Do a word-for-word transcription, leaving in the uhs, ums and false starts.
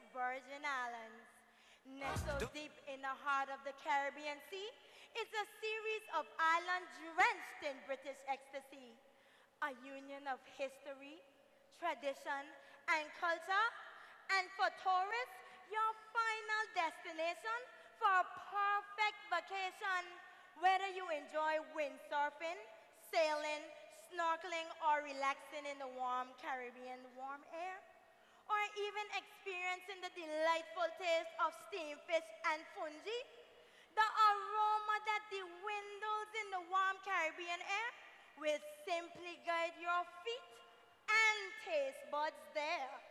Virgin Islands. Nestled deep in the heart of the Caribbean Sea, it's a series of islands drenched in British ecstasy. A union of history, tradition, and culture. And for tourists, your final destination for a perfect vacation. Whether you enjoy windsurfing, sailing, snorkeling, or relaxing in the warm Caribbean warm air, or even experiencing the delightful taste of steamed fish and fungi, the aroma that dwindles in the warm Caribbean air will simply guide your feet and taste buds there.